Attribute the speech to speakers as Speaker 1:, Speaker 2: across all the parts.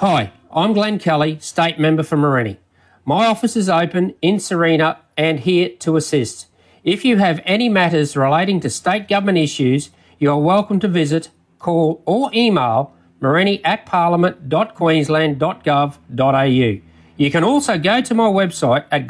Speaker 1: Hi, I'm Glenn Kelly, State Member for Morenni. My office is open in Serena and here to assist. If you have any matters relating to state government issues, you are welcome to visit, call or email morenni@parliament.queensland.gov.au. You can also go to my website at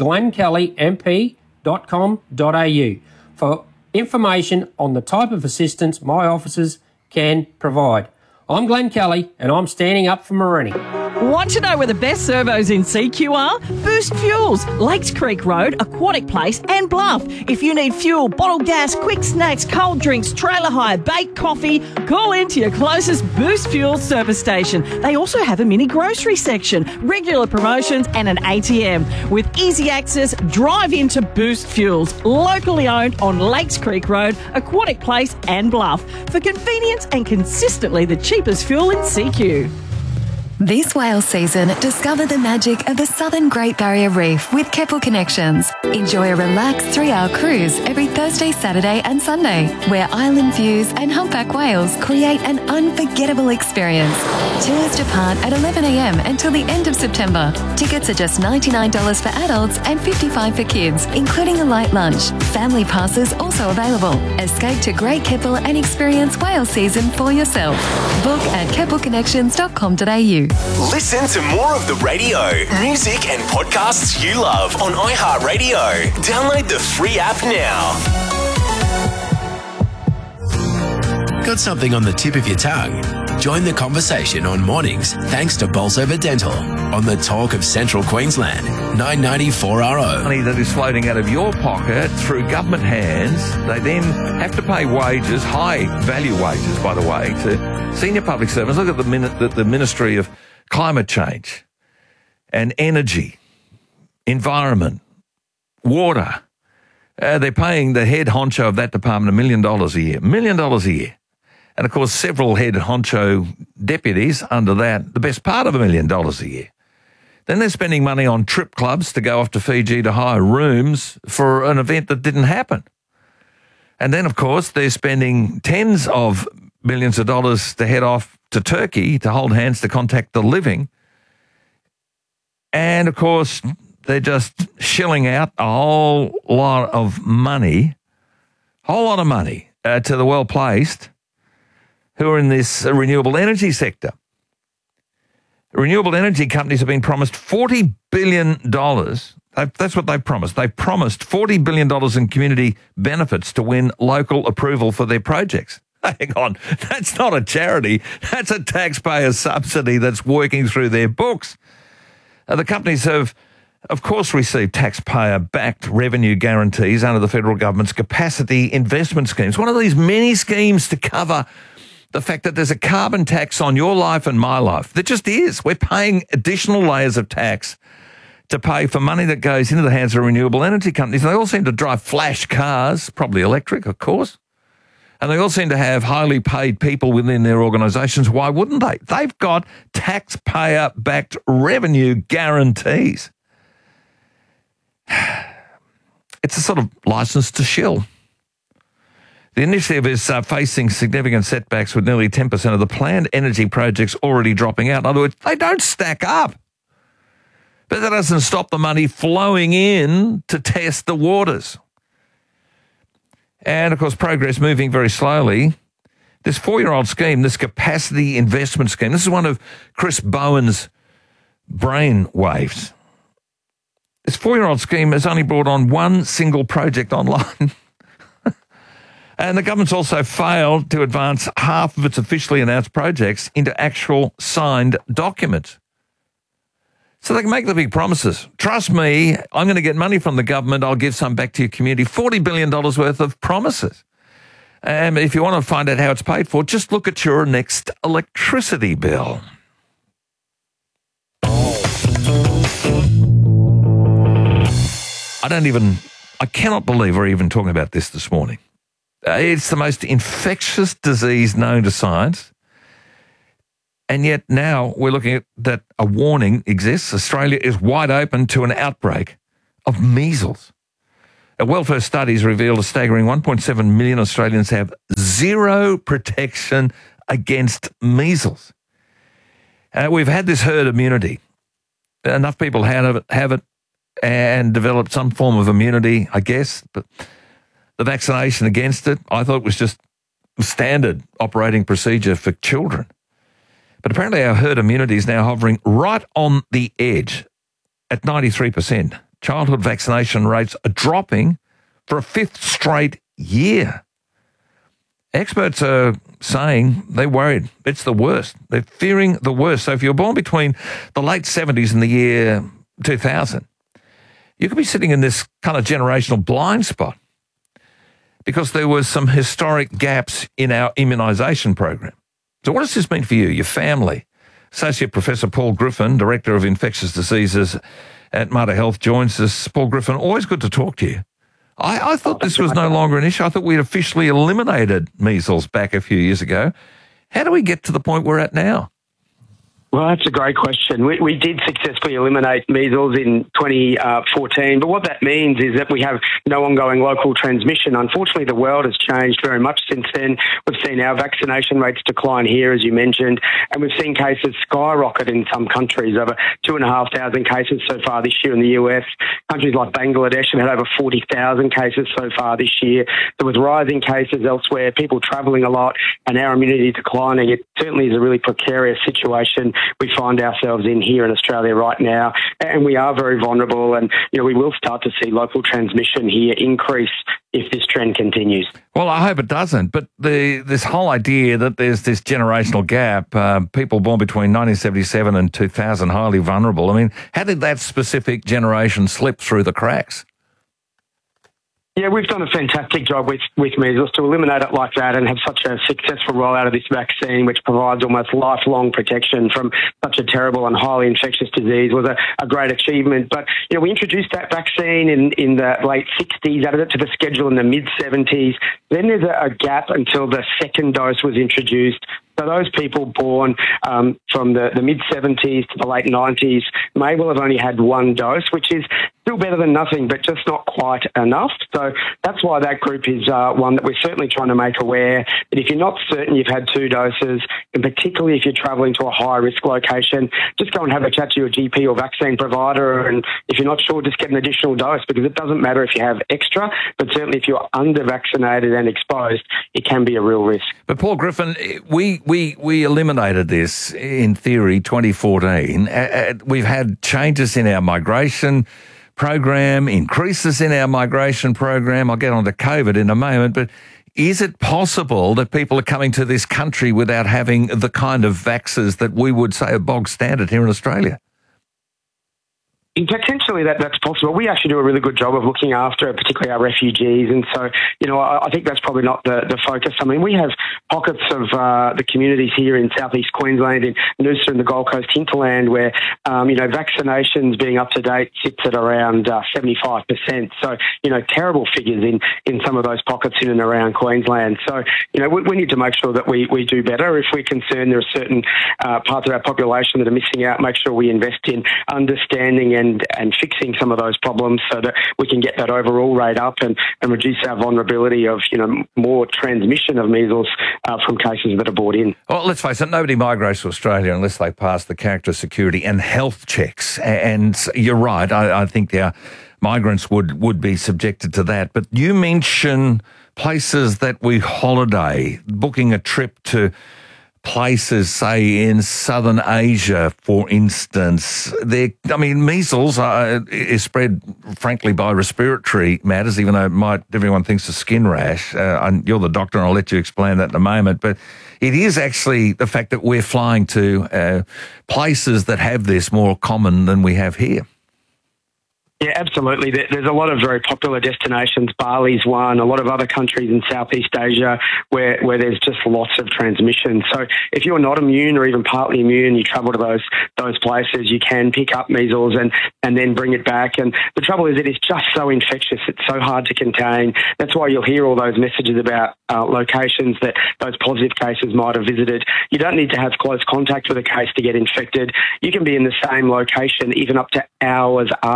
Speaker 1: glennkellymp.com.au for information on the type of assistance my officers can provide. I'm Glenn Kelly and I'm standing up for Morenni.
Speaker 2: Want to know where the best servos in CQ are? Boost Fuels, Lakes Creek Road, Aquatic Place and Bluff. If you need fuel, bottled gas, quick snacks, cold drinks, trailer hire, baked coffee, call into your closest Boost Fuels service station. They also have a mini grocery section, regular promotions and an ATM. With easy access, drive into Boost Fuels, locally owned on Lakes Creek Road, Aquatic Place and Bluff. For convenience and consistently the cheapest fuel in CQ.
Speaker 3: This whale season, discover the magic of the Southern Great Barrier Reef with Keppel Connections. Enjoy a relaxed 3-hour cruise every Thursday, Saturday and Sunday, where island views and humpback whales create an unforgettable experience. Tours depart at 11 a.m. until the end of September. Tickets are just $99 for adults and $55 for kids, including a light lunch. Family passes also available. Escape to Great Keppel and experience whale season for yourself. Book at keppelconnections.com.au.
Speaker 4: Listen to more of the radio, music and podcasts you love on iHeartRadio. Download the free app now.
Speaker 5: Got something on the tip of your tongue? Join the conversation on mornings thanks to Bolsover Dental on the Talk of Central Queensland, 990 RO.
Speaker 6: Money that is floating out of your pocket through government hands. They then have to pay wages, high value wages, by the way, to senior public servants. Look at the Ministry of Climate Change and Energy, Environment, Water. They're paying the head honcho of that department $1 million a year. $1 million a year. And, of course, several head honcho deputies under that, the best part of $1 million a year. Then they're spending money on trip clubs to go off to Fiji to hire rooms for an event that didn't happen. And then, of course, they're spending tens of millions of dollars to head off to Turkey to hold hands to contact the living. And, of course, they're just shilling out a whole lot of money to the well-placed who are in this renewable energy sector. Renewable energy companies have been promised $40 billion. That's what they promised. They promised $40 billion in community benefits to win local approval for their projects. Hang on, that's not a charity. That's a taxpayer subsidy that's working through their books. The companies have, of course, received taxpayer-backed revenue guarantees under the federal government's capacity investment schemes. One of these many schemes to cover the fact that there's a carbon tax on your life and my life. There just is. We're paying additional layers of tax to pay for money that goes into the hands of renewable energy companies. And they all seem to drive flash cars, probably electric, of course. And they all seem to have highly paid people within their organisations. Why wouldn't they? They've got taxpayer-backed revenue guarantees. It's a sort of licence to shill. The initiative is facing significant setbacks with nearly 10% of the planned energy projects already dropping out. In other words, they don't stack up. But that doesn't stop the money flowing in to test the waters. And, of course, progress moving very slowly. This 4-year-old scheme, this capacity investment scheme, this is one of Chris Bowen's brain waves. This 4-year-old scheme has only brought on one single project online. And the government's also failed to advance half of its officially announced projects into actual signed documents. So they can make the big promises. Trust me, I'm going to get money from the government. I'll give some back to your community. $40 billion worth of promises. And if you want to find out how it's paid for, just look at your next electricity bill. I cannot believe we're even talking about this morning. It's the most infectious disease known to science. And yet now we're looking at that a warning exists. Australia is wide open to an outbreak of measles. A welfare studies revealed a staggering 1.7 million Australians have zero protection against measles. We've had this herd immunity. Enough people have it and developed some form of immunity, I guess. But the vaccination against it, I thought was just standard operating procedure for children. But apparently our herd immunity is now hovering right on the edge at 93%. Childhood vaccination rates are dropping for a fifth straight year. Experts are saying they're worried. It's the worst. They're fearing the worst. So if you're born between the late 70s and the year 2000, you could be sitting in this kind of generational blind spot because there was some historic gaps in our immunisation program. So what does this mean for you, your family? Associate Professor Paul Griffin, Director of Infectious Diseases at Mater Health, joins us. Paul Griffin, always good to talk to you. I thought this was no longer an issue. I thought we'd officially eliminated measles back a few years ago. How do we get to the point we're at now?
Speaker 7: Well, that's a great question. We did successfully eliminate measles in 2014, but what that means is that we have no ongoing local transmission. Unfortunately, the world has changed very much since then. We've seen our vaccination rates decline here, as you mentioned, and we've seen cases skyrocket in some countries, over 2,500 cases so far this year in the US. Countries like Bangladesh have had over 40,000 cases so far this year. So with rising cases elsewhere, people travelling a lot, and our immunity declining, it certainly is a really precarious situation we find ourselves in here in Australia right now, and we are very vulnerable, and we will start to see local transmission here increase if this trend continues.
Speaker 6: Well, I hope it doesn't, but this whole idea that there's this generational gap, people born between 1977 and 2000 highly vulnerable, I mean, how did that specific generation slip through the cracks?
Speaker 7: Yeah, we've done a fantastic job with measles to eliminate it like that and have such a successful rollout of this vaccine, which provides almost lifelong protection from such a terrible and highly infectious disease, was a great achievement. But, we introduced that vaccine in the late 60s, added it to the schedule in the mid-70s. Then there's a gap until the second dose was introduced. So those people born from the mid-70s to the late 90s may well have only had one dose, which is still better than nothing, but just not quite enough. So that's why that group is one that we're certainly trying to make aware that if you're not certain you've had two doses, and particularly if you're travelling to a high-risk location, just go and have a chat to your GP or vaccine provider, and if you're not sure, just get an additional dose, because it doesn't matter if you have extra, but certainly if you're under-vaccinated and exposed, it can be a real risk.
Speaker 6: But Paul Griffin, we eliminated this, in theory, 2014. We've had changes in our migration program, increases in our migration program. I'll get on to COVID in a moment, but is it possible that people are coming to this country without having the kind of vaxes that we would say are bog standard here in Australia?
Speaker 7: Potentially that's possible. We actually do a really good job of looking after particularly our refugees, and so, I think that's probably not the focus. I mean, we have pockets of the communities here in southeast Queensland, in Noosa and the Gold Coast hinterland, where, vaccinations being up to date sits at around 75%. So, terrible figures in some of those pockets in and around Queensland. So, we need to make sure that we do better. If we're concerned there are certain parts of our population that are missing out, make sure we invest in understanding and fixing some of those problems so that we can get that overall rate up and reduce our vulnerability of, more transmission of measles from cases that are brought in.
Speaker 6: Well, let's face it, nobody migrates to Australia unless they pass the character security and health checks. And you're right, I think our migrants would be subjected to that. But you mention places that we holiday, booking a trip to places, say, in southern Asia, for instance. Measles is spread, frankly, by respiratory matters, even though everyone thinks a skin rash. You're the doctor, and I'll let you explain that in a moment. But it is actually the fact that we're flying to places that have this more common than we have here.
Speaker 7: Yeah, absolutely. There's a lot of very popular destinations. Bali's one, a lot of other countries in Southeast Asia where there's just lots of transmission. So if you're not immune or even partly immune, you travel to those places, you can pick up measles and then bring it back. And the trouble is it is just so infectious. It's so hard to contain. That's why you'll hear all those messages about locations that those positive cases might have visited. You don't need to have close contact with a case to get infected. You can be in the same location even up to hours after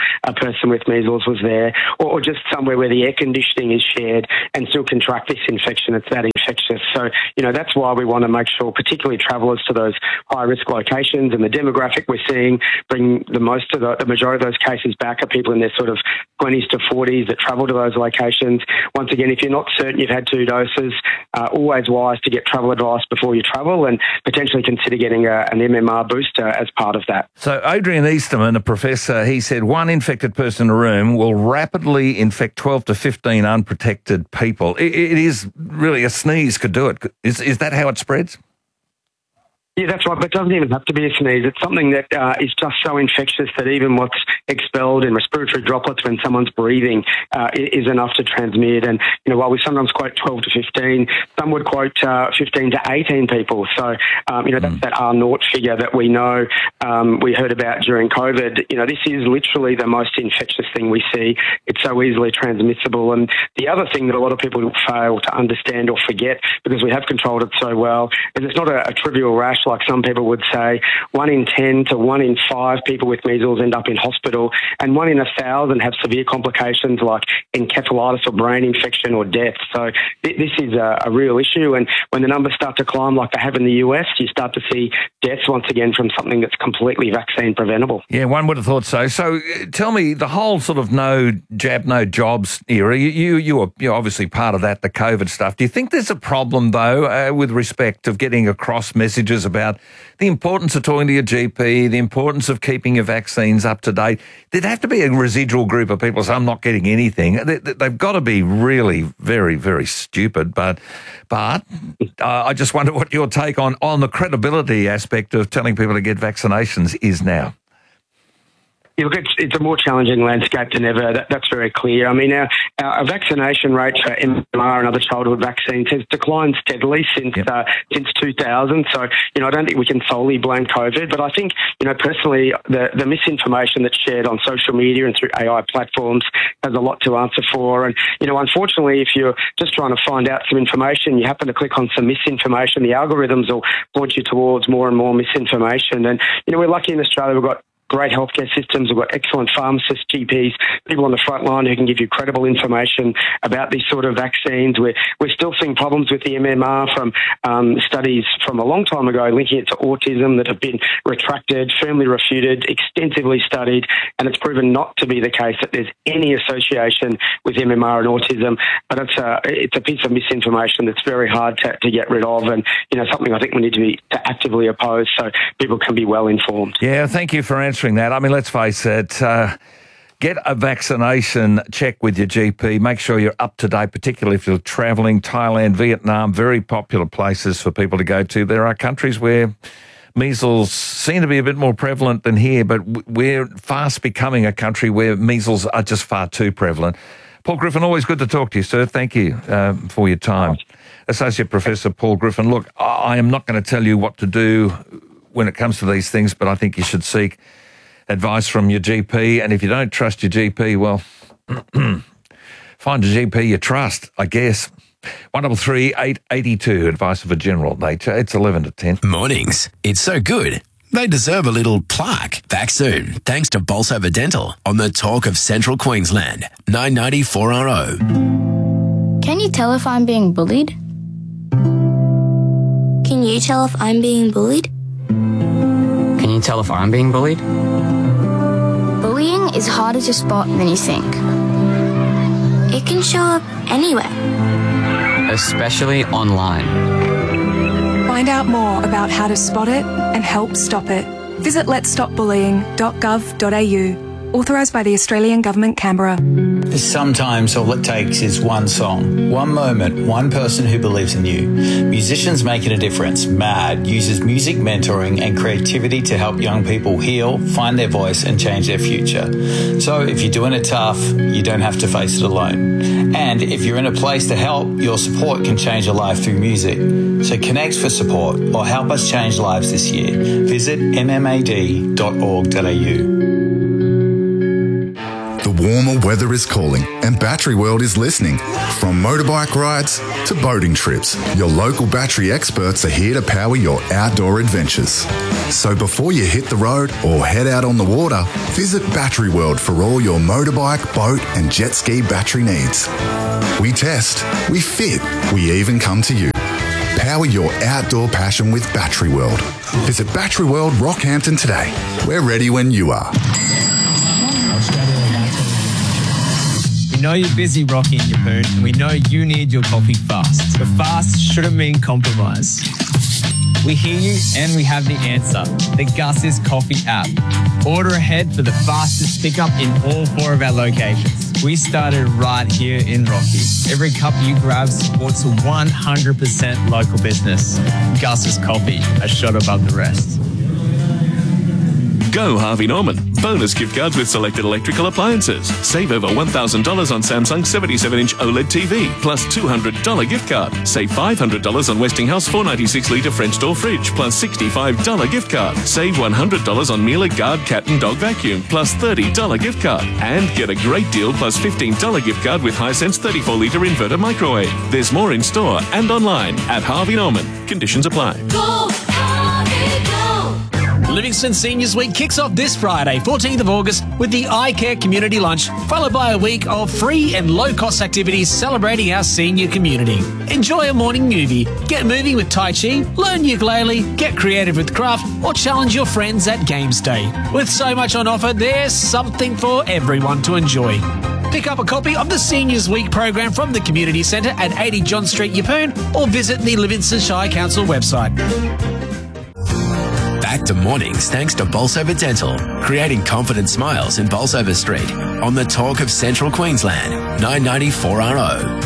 Speaker 7: a person with measles was there, or just somewhere where the air conditioning is shared and still contract this infection. It's that infectious. So, that's why we want to make sure, particularly travellers to those high-risk locations, and the demographic we're seeing bring the majority of those cases back are people in their sort of 20s to 40s that travel to those locations. Once again, if you're not certain you've had 2 doses, always wise to get travel advice before you travel and potentially consider getting an MMR booster as part of that.
Speaker 6: So Adrian Easterman, a professor, he said one infected person in a room will rapidly infect 12 to 15 unprotected people. It is really a sneeze could do it. Is that how it spreads?
Speaker 7: Yeah, that's right, but it doesn't even have to be a sneeze. It's something that is just so infectious that even what's expelled in respiratory droplets when someone's breathing is enough to transmit. And, while we sometimes quote 12 to 15, some would quote 15 to 18 people. So, that's that R0 figure that we know we heard about during COVID. This is literally the most infectious thing we see. It's so easily transmissible. And the other thing that a lot of people fail to understand or forget, because we have controlled it so well, is it's not a trivial rash like some people would say. 1 in 10 to 1 in 5 people with measles end up in hospital, and 1 in 1,000 have severe complications like encephalitis or brain infection or death. So this is a real issue, and when the numbers start to climb like they have in the US, you start to see deaths once again from something that's completely vaccine preventable.
Speaker 6: Yeah, one would have thought so. So tell me, the whole sort of no jab, no jobs era, you're obviously part of that, the COVID stuff. Do you think there's a problem, though, with respect of getting across messages about the importance of talking to your GP, the importance of keeping your vaccines up to date? There'd have to be a residual group of people say, I'm not getting anything. They've got to be really very, very stupid. But I just wonder what your take on the credibility aspect of telling people to get vaccinations is now.
Speaker 7: Yeah, look, it's a more challenging landscape than ever. That's very clear. I mean, our vaccination rate for MMR and other childhood vaccines has declined steadily since 2000. So, I don't think we can solely blame COVID. But I think, personally, the misinformation that's shared on social media and through AI platforms has a lot to answer for. And, unfortunately, if you're just trying to find out some information, you happen to click on some misinformation, the algorithms will point you towards more and more misinformation. And, we're lucky in Australia, we've got great healthcare systems. We've got excellent pharmacists, GPs, people on the front line who can give you credible information about these sort of vaccines. We're still seeing problems with the MMR from studies from a long time ago linking it to autism that have been retracted, firmly refuted, extensively studied, and it's proven not to be the case that there's any association with MMR and autism. But it's a piece of misinformation that's very hard to get rid of, and something I think we need to actively oppose so people can be well informed.
Speaker 6: Yeah, thank you for answering that. I mean, let's face it, get a vaccination check with your GP. Make sure you're up to date, particularly if you're travelling. Thailand, Vietnam, very popular places for people to go to. There are countries where measles seem to be a bit more prevalent than here, but we're fast becoming a country where measles are just far too prevalent. Paul Griffin, always good to talk to you, sir. Thank you for your time. Associate Professor Paul Griffin, look, I am not going to tell you what to do when it comes to these things, but I think you should seek advice from your GP, and if you don't trust your GP, well, find a GP you trust, I guess. 133 882, advice of a general nature. It's 11 to 10.
Speaker 5: Mornings. It's so good. They deserve a little plaque. Back soon, thanks to Bolsover Dental on the Talk of Central Queensland. 990 4RO.
Speaker 8: Can you tell if I'm being bullied? Can you tell if I'm being bullied?
Speaker 9: Can you tell if I'm being bullied?
Speaker 8: Bullying is harder to spot than you think. It can show up anywhere.
Speaker 9: Especially online.
Speaker 10: Find out more about how to spot it and help stop it. Visit letsstopbullying.gov.au. Authorised by the Australian Government, Canberra.
Speaker 11: Sometimes all it takes is one song, one moment, one person who believes in you. Musicians Making a Difference, MAD, uses music mentoring and creativity to help young people heal, find their voice and change their future. So if you're doing it tough, you don't have to face it alone. And if you're in a place to help, your support can change a life through music. So connect for support or help us change lives this year. Visit mmad.org.au.
Speaker 5: The
Speaker 12: Warmer weather is calling and Battery World is listening. From motorbike rides to boating trips, your local battery experts are here to power your outdoor adventures. So before you hit the road or head out on the water, visit Battery World for all your motorbike, boat and jet ski battery needs. We test, we fit, we even come to you. Power your outdoor passion with Battery World. Visit Battery World Rockhampton today. We're ready when you are.
Speaker 13: We know you're busy, Rocky and Yeppoon, and we know you need your coffee fast. But fast shouldn't mean compromise. We hear you and we have the answer. The Gus's Coffee app. Order ahead for the fastest pickup in all 4 of our locations. We started right here in Rocky. Every cup you grab supports a 100% local business. Gus's Coffee, a shot above the rest.
Speaker 14: Go Harvey Norman. Bonus gift cards with selected electrical appliances. Save over $1,000 on Samsung 77-inch OLED TV, plus $200 gift card. Save $500 on Westinghouse 496-litre French door fridge, plus $65 gift card. Save $100 on Miele Guard cat and dog vacuum, plus $30 gift card. And get a great deal plus $15 gift card with Hisense 34-litre inverter microwave. There's more in store and online at Harvey Norman. Conditions apply.
Speaker 15: Go, Harvey, go! Livingston Seniors Week kicks off this Friday, 14th of August, with the iCare Community Lunch, followed by a week of free and low-cost activities celebrating our senior community. Enjoy a morning movie, get moving with Tai Chi, learn ukulele, get creative with craft, or challenge your friends at Games Day. With so much on offer, there's something for everyone to enjoy. Pick up a copy of the Seniors Week program from the Community Centre at 80 John Street, Yeppoon, or visit the Livingston Shire Council website.
Speaker 5: Back to mornings thanks to Bolsover Dental, creating confident smiles in Bolsover Street. On the talk of Central Queensland, 994RO.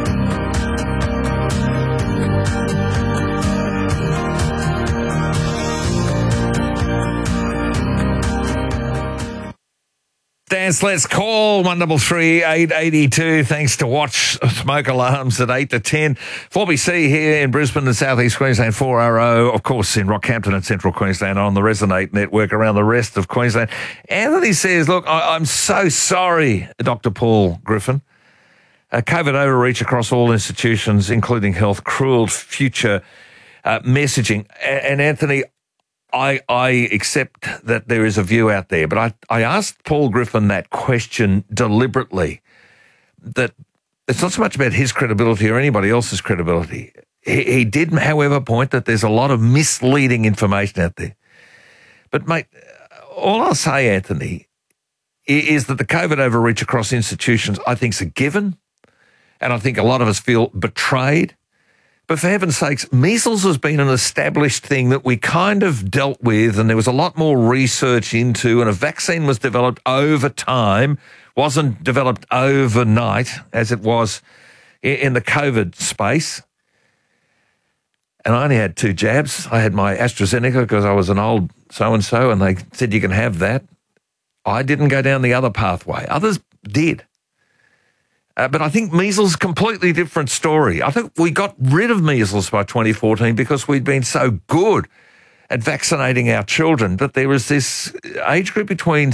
Speaker 6: Dance, let's call 133 882. Thanks to Watch Smoke Alarms at 8 to 10. 4BC here in Brisbane and South East Queensland, 4RO, of course, in Rockhampton and Central Queensland on the Resonate network around the rest of Queensland. Anthony says, look, I'm so sorry, Dr. Paul Griffin. COVID overreach across all institutions, including health, cruel future messaging. And Anthony, I accept that there is a view out there, but I asked Paul Griffin that question deliberately, that it's not so much about his credibility or anybody else's credibility. He did, however, point that there's a lot of misleading information out there. But, mate, all I'll say, Anthony, is that the COVID overreach across institutions, I think, is a given, and I think a lot of us feel betrayed. But for heaven's sakes, measles has been an established thing that we kind of dealt with, and there was a lot more research into, and a vaccine was developed over time, wasn't developed overnight as it was in the COVID space. And I only had 2 jabs. I had my AstraZeneca because I was an old so-and-so, and they said you can have that. I didn't go down the other pathway. Others did. But I think measles is a completely different story. I think we got rid of measles by 2014 because we'd been so good at vaccinating our children. But there was this age group between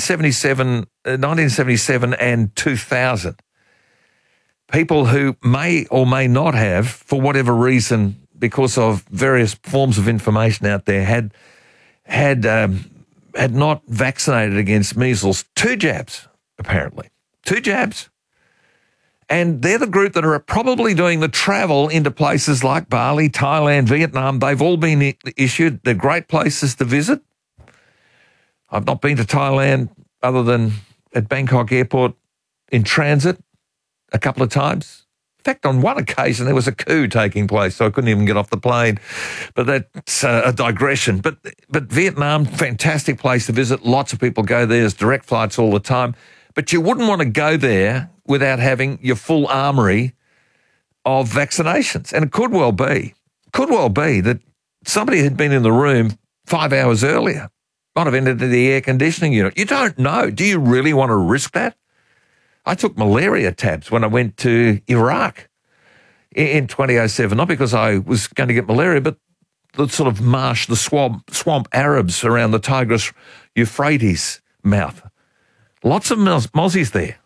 Speaker 6: 1977 and 2000. People who may or may not have, for whatever reason, because of various forms of information out there, had not vaccinated against measles. 2 jabs, apparently. 2 jabs. And they're the group that are probably doing the travel into places like Bali, Thailand, Vietnam. They've all been issued. They're great places to visit. I've not been to Thailand other than at Bangkok Airport in transit a couple of times. In fact, on one occasion, there was a coup taking place, so I couldn't even get off the plane. But that's a digression. But Vietnam, fantastic place to visit. Lots of people go there. There's direct flights all the time. But you wouldn't want to go there without having your full armoury of vaccinations. And it could well be that somebody had been in the room 5 hours earlier, might have entered the air conditioning unit. You don't know. Do you really want to risk that? I took malaria tabs when I went to Iraq in 2007, not because I was going to get malaria, but the sort of marsh, the swamp Arabs around the Tigris Euphrates mouth. Lots of mozzies there.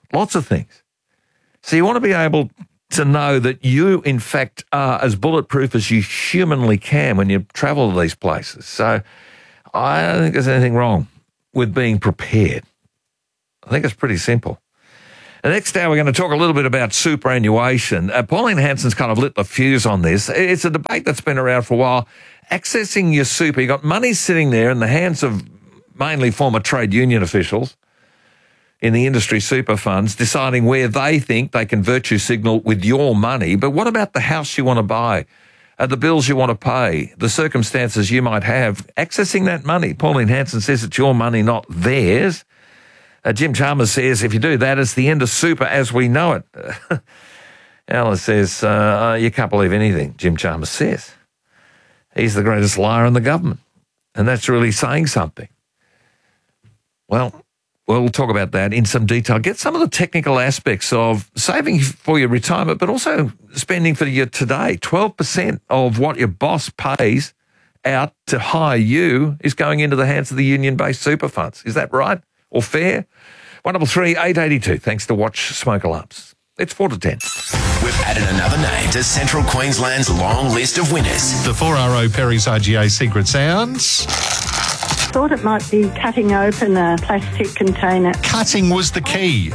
Speaker 6: Lots of things. So you want to be able to know that you, in fact, are as bulletproof as you humanly can when you travel to these places. So I don't think there's anything wrong with being prepared. I think it's pretty simple. The next hour, we're going to talk a little bit about superannuation. Pauline Hanson's kind of lit the fuse on this. It's a debate that's been around for a while. Accessing your super, you've got money sitting there in the hands of mainly former trade union officials in the industry super funds, deciding where they think they can virtue signal with your money. But what about the house you want to buy, the bills you want to pay, the circumstances you might have? Accessing that money. Pauline Hanson says it's your money, not theirs. Jim Chalmers says if you do that, it's the end of super as we know it. Alice says, you can't believe anything Jim Chalmers says. He's the greatest liar in the government. And that's really saying something. Well, we'll talk about that in some detail. Get some of the technical aspects of saving for your retirement, but also spending for your today. 12% of what your boss pays out to hire you is going into the hands of the union-based super funds. Is that right or fair? 133 882. Thanks to Watch Smoke Alarms. It's 4 to 10.
Speaker 5: We've added another name to Central Queensland's long list of winners.
Speaker 16: The 4RO Perry's IGA Secret Sounds.
Speaker 17: Thought it might be cutting open a plastic container.
Speaker 16: Cutting was the key.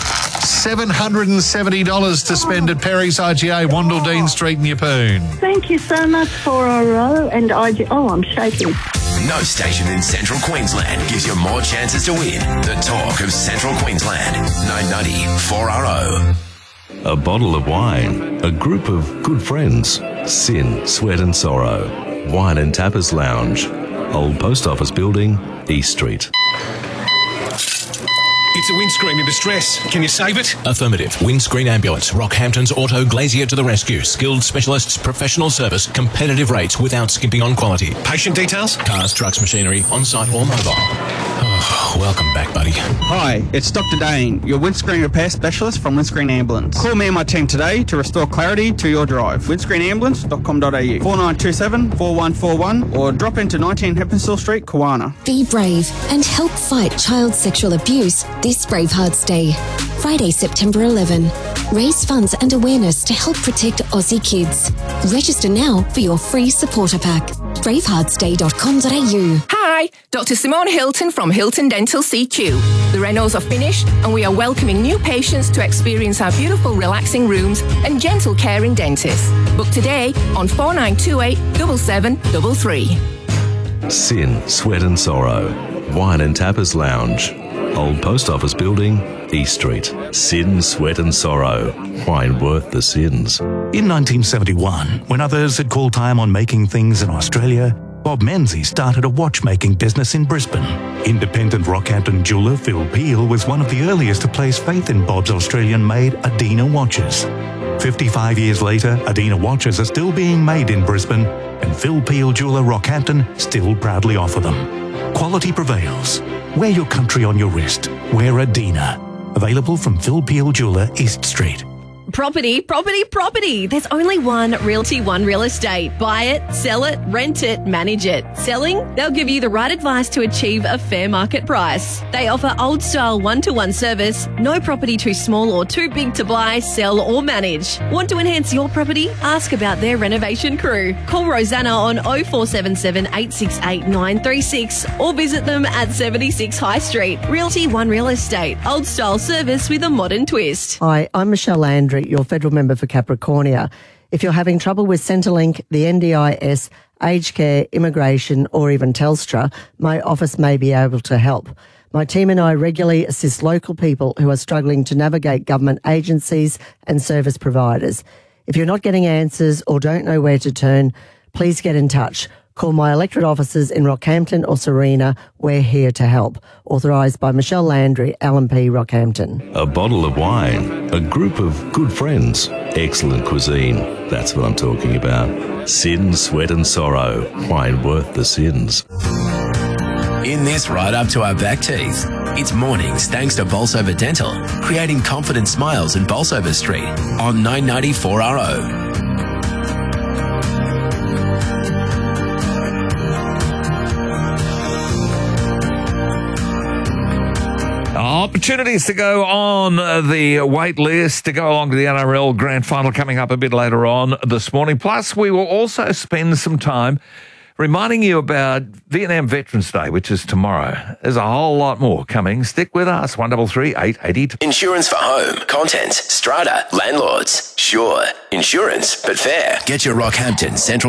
Speaker 16: $770 to spend at Perry's IGA, Wandle Dean Street in Yeppoon.
Speaker 17: Thank you so much, 4RO and IGA. Oh, I'm shaking.
Speaker 5: No station in Central Queensland gives you more chances to win. The talk of Central Queensland. 990 4RO.
Speaker 18: A bottle of wine, a group of good friends, sin, sweat and sorrow, wine and tapas lounge, Old Post Office Building, East Street.
Speaker 19: It's a windscreen in distress. Can you save it?
Speaker 20: Affirmative. Windscreen Ambulance. Rockhampton's Auto Glazier to the rescue. Skilled specialists, professional service, competitive rates without skimping on quality.
Speaker 19: Patient details?
Speaker 20: Cars, trucks, machinery, on-site or mobile. Oh, welcome back, buddy.
Speaker 21: Hi, it's Dr. Dane, your windscreen repair specialist from Windscreen Ambulance. Call me and my team today to restore clarity to your drive. windscreenambulance.com.au 4927 4141 or drop into 19 Heppenstall Street, Kawana.
Speaker 22: Be brave and help fight child sexual abuse this Bravehearts Day. Friday, September 11. Raise funds and awareness to help protect Aussie kids. Register now for your free supporter pack. braveheartsday.com.au.
Speaker 23: Hi, Dr. Simone Hilton from Hilton Dental CQ. The Renos are finished and we are welcoming new patients to experience our beautiful relaxing rooms and gentle caring dentists. Book today on 4928 7733.
Speaker 18: Sin, sweat and sorrow, wine and tapas lounge, Old Post Office Building, East Street. Sin, sweat and sorrow, wine worth the sins.
Speaker 24: In 1971, when others had called time on making things in Australia, Bob Menzies started a watchmaking business in Brisbane. Independent Rockhampton jeweller Phil Peel was one of the earliest to place faith in Bob's Australian-made Adina watches. 55 years later, Adina watches are still being made in Brisbane, and Phil Peel Jeweller Rockhampton still proudly offer them. Quality prevails. Wear your country on your wrist. Wear Adina. Available from Phil Peel Jeweller, East Street.
Speaker 25: Property, property, property. There's only one Realty One Real Estate. Buy it, sell it, rent it, manage it. Selling? They'll give you the right advice to achieve a fair market price. They offer old-style one-to-one service. No property too small or too big to buy, sell or manage. Want to enhance your property? Ask about their renovation crew. Call Rosanna on 0477 868 936 or visit them at 76 High Street. Realty One Real Estate. Old-style service with a modern twist.
Speaker 26: Hi, I'm Michelle Landry, your federal member for Capricornia. If you're having trouble with Centrelink, the NDIS, aged care, immigration or even Telstra, my office may be able to help. My team and I regularly assist local people who are struggling to navigate government agencies and service providers. If you're not getting answers or don't know where to turn, please get in touch. Call my electorate offices in Rockhampton or Serena. We're here to help. Authorised by Michelle Landry, LNP Rockhampton.
Speaker 18: A bottle of wine, a group of good friends, excellent cuisine. That's what I'm talking about. Sin, sweat and sorrow, wine worth the sins.
Speaker 5: In this right up to our back teeth. It's mornings thanks to Bolsover Dental, creating confident smiles in Bolsover Street on 990 4RO.
Speaker 6: Oh, Opportunities to go on the wait list to go along to the NRL Grand Final coming up a bit later on this morning. Plus, we will also spend some time reminding you about Vietnam Veterans Day, which is tomorrow. There's a whole lot more coming. Stick with us, 133 880.
Speaker 5: Insurance for home, contents, strata, landlords. Sure, insurance, but fair. Get your Rockhampton Central